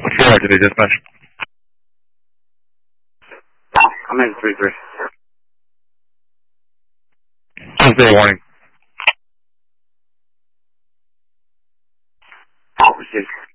What's your today, dispatch? I'm in 3-3. Tuesday warning. Received.